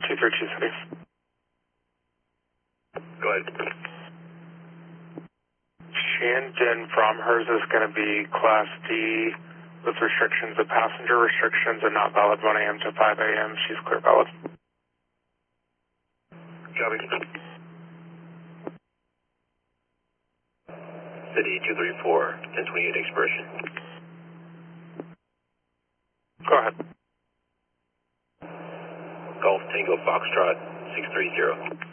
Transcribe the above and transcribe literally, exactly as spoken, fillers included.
two three two City. Go ahead. Shandon from hers is going to be Class D with restrictions. The passenger restrictions are not valid one A M to five A M She's clear valid. Copy. City two three four, ten twenty-eight expression. Go ahead. Golf Tango Foxtrot six three zero.